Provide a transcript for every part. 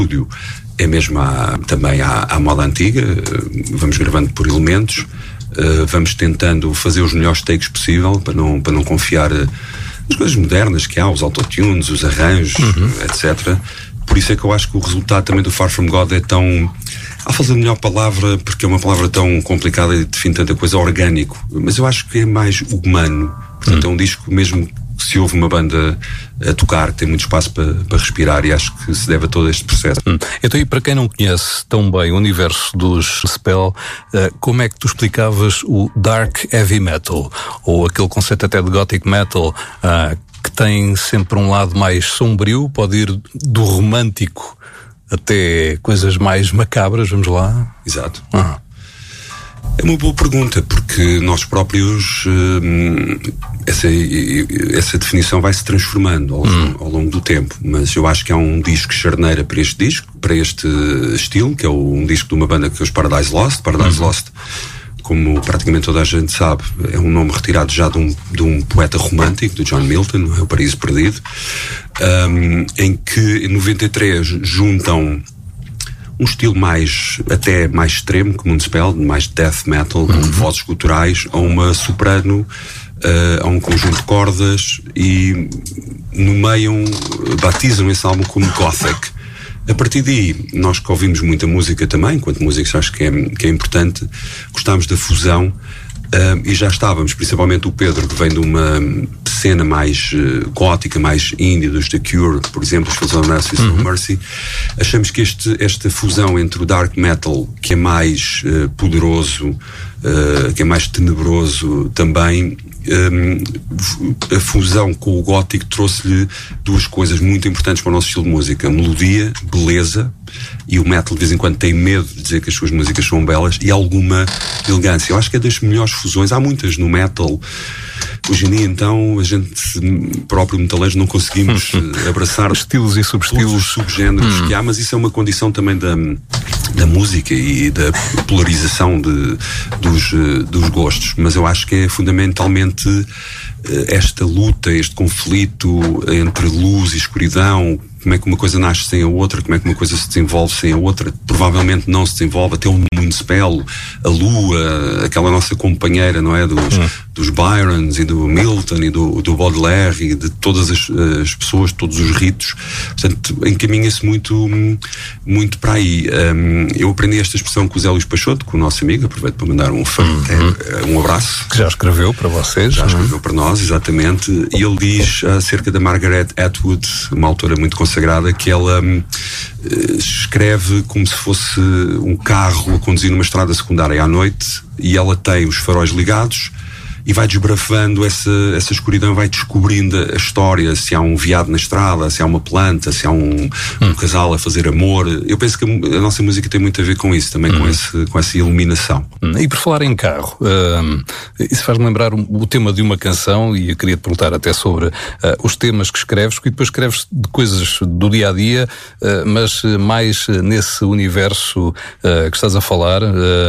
estúdio é mesmo também à moda antiga, vamos gravando por elementos, vamos tentando fazer os melhores takes possível para não confiar nas coisas modernas que há, os autotunes, os arranjos, etc. Por isso é que eu acho que o resultado também do Far From God é tão... Há falta de melhor palavra, porque é uma palavra tão complicada e define tanta coisa, orgânico. Mas eu acho que é mais humano. Portanto, é um disco mesmo que se ouve uma banda a tocar, que tem muito espaço para respirar, e acho que se deve a todo este processo. Então, e para quem não conhece tão bem o universo dos Spell, como é que tu explicavas o Dark Heavy Metal? Ou aquele conceito até de Gothic Metal, que tem sempre um lado mais sombrio, pode ir do romântico até coisas mais macabras, vamos lá? Exato. É uma boa pergunta, porque nós próprios, essa definição vai se transformando ao longo do tempo, mas eu acho que há um disco charneira para este disco, para este estilo, que é um disco de uma banda que é os Paradise Lost. Paradise Lost, como praticamente toda a gente sabe, é um nome retirado já de um poeta romântico, do John Milton, O Paraíso Perdido, em que em 93 juntam um estilo até mais extremo, como um Municipal, mais death metal, com vozes guturais, a uma soprano, a um conjunto de cordas, e nomeiam, batizam esse álbum como Gothic. A partir daí, nós que ouvimos muita música também, enquanto músicos acho que é importante, gostámos da fusão, e já estávamos, principalmente o Pedro, que vem de uma cena mais gótica, mais indie, dos The Cure, por exemplo, os Fields of Mercy e of Mercy. Achamos que esta fusão entre o dark metal, que é mais poderoso, que é mais tenebroso também, a fusão com o gótico trouxe-lhe duas coisas muito importantes para o nosso estilo de música: melodia, beleza, e o metal de vez em quando tem medo de dizer que as suas músicas são belas, e alguma elegância. Eu acho que é das melhores fusões, há muitas no metal. Hoje em dia, então, a gente próprio metaleiro não conseguimos abraçar estilos e subestilos, todos os subgéneros que há, mas isso é uma condição também da música e da polarização dos gostos. Mas eu acho que é fundamentalmente esta luta, este conflito entre luz e escuridão. Como é que uma coisa nasce sem a outra? Como é que uma coisa se desenvolve sem a outra? Provavelmente não se desenvolve. Até o Municipal, a Lua, aquela nossa companheira, não é? Dos Byrons e do Milton e do Baudelaire e de todas as pessoas, todos os ritos. Portanto, encaminha-se muito para aí. Eu aprendi esta expressão com o Zé Luís Peixoto, com o nosso amigo, aproveito para mandar um abraço. Que já escreveu para vocês. Já escreveu para nós, exatamente. E ele diz acerca da Margaret Atwood, uma autora muito consagrada, que ela escreve como se fosse um carro a conduzir numa estrada secundária à noite, e ela tem os faróis ligados e vai desbravando essa escuridão, vai descobrindo a história, se há um veado na estrada, se há uma planta, se há um casal a fazer amor. Eu penso que a nossa música tem muito a ver com isso também, com essa iluminação. E por falar em carro, isso faz-me lembrar o tema de uma canção, e eu queria te perguntar até sobre os temas que escreves, porque depois escreves de coisas do dia-a-dia, mas mais nesse universo que estás a falar,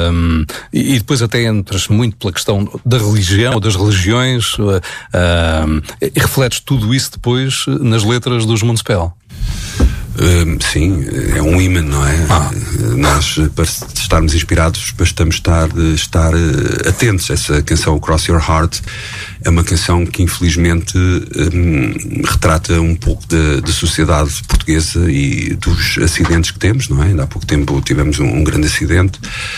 e depois até entras muito pela questão da religião, ou das religiões, e refletes tudo isso depois nas letras dos Municipal. Sim, é um imã, não é? Nós, para estarmos inspirados, bastamos estar atentos. Essa canção, Cross Your Heart, é uma canção que infelizmente retrata um pouco da sociedade portuguesa e dos acidentes que temos, não é? Ainda há pouco tempo tivemos um grande acidente,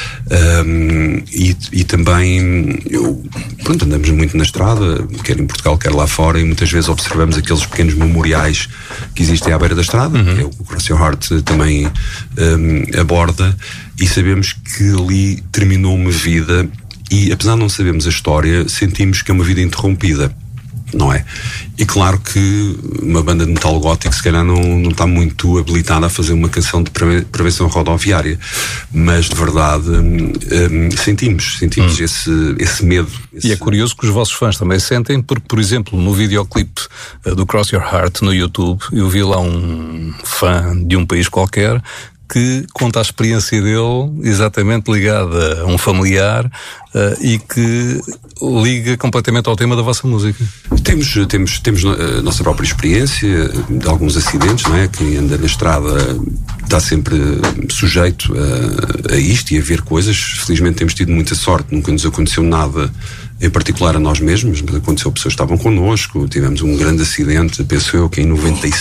e também andamos muito na estrada, quer em Portugal, quer lá fora, e muitas vezes observamos aqueles pequenos memoriais que existem à beira da estrada, que o Cross Your Heart também aborda, e sabemos que ali terminou uma vida. E apesar de não sabermos a história, sentimos que é uma vida interrompida, não é? E claro que uma banda de metal gótico se calhar não está muito habilitada a fazer uma canção de prevenção rodoviária, mas de verdade sentimos esse medo. E é curioso que os vossos fãs também sentem, porque, por exemplo, no videoclipe do Cross Your Heart no YouTube, eu vi lá um fã de um país qualquer que conta a experiência dele, exatamente ligada a um familiar, e que liga completamente ao tema da vossa música. Temos a nossa própria experiência de alguns acidentes, não é? Quem anda na estrada está sempre sujeito a isto e a ver coisas. Felizmente temos tido muita sorte, nunca nos aconteceu nada em particular a nós mesmos, mas aconteceu, pessoas que estavam connosco. Tivemos um grande acidente, penso eu, que em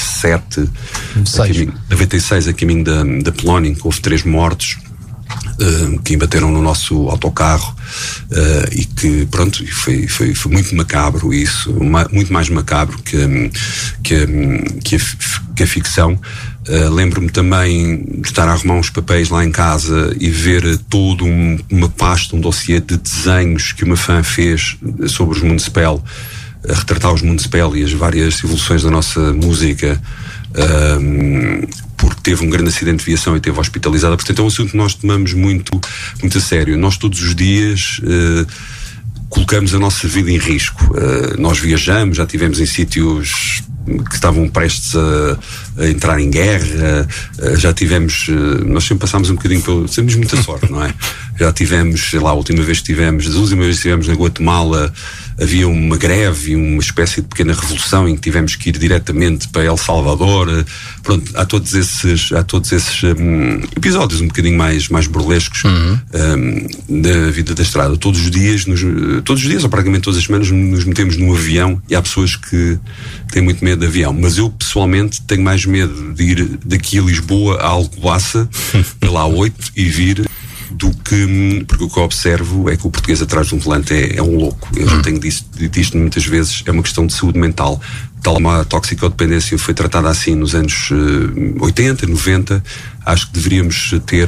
96 a caminho da Polónia, que houve 3 mortos que embateram no nosso autocarro, e que, pronto, foi muito macabro isso, muito mais macabro que a ficção. Lembro-me também de estar a arrumar uns papéis lá em casa e ver todo uma pasta, um dossiê de desenhos que uma fã fez sobre os Municipal, a retratar os Municipal e as várias evoluções da nossa música, porque teve um grande acidente de viação e esteve hospitalizada. Portanto, é um assunto que nós tomamos muito a sério. Nós todos os dias colocamos a nossa vida em risco. Nós viajamos, já estivemos em sítios que estavam prestes a entrar em guerra, já tivemos, nós sempre passámos um bocadinho temos muita sorte, não é? Já tivemos, sei lá, as últimas vezes que estivemos na Guatemala, havia uma greve e uma espécie de pequena revolução em que tivemos que ir diretamente para El Salvador. Pronto, há todos esses episódios um bocadinho mais burlescos da vida da estrada. Todos os dias, ou praticamente todas as semanas, nos metemos num avião, e há pessoas que têm muito medo de avião, mas eu pessoalmente tenho mais medo de ir daqui a Lisboa a Alcobaça pela A8 e vir, porque o que eu observo é que o português atrás de um volante é um louco. Eu já tenho dito isto muitas vezes, é uma questão de saúde mental. Tal uma toxicodependência foi tratada assim nos anos 80, 90. Acho que deveríamos ter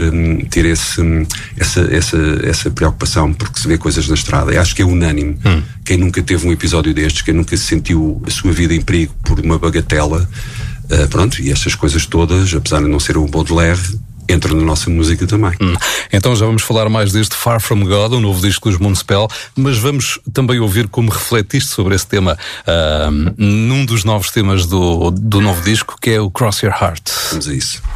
essa preocupação, porque se vê coisas na estrada. Eu acho que é unânime. Quem nunca teve um episódio destes, quem nunca sentiu a sua vida em perigo por uma bagatela, pronto, e estas coisas todas, apesar de não ser um Baudelaire, entra na nossa música também. Então já vamos falar mais deste Far From God, o novo disco dos Municipal, mas vamos também ouvir como refletiste sobre esse tema num dos novos temas do novo disco, que é o Cross Your Heart. Vamos a isso.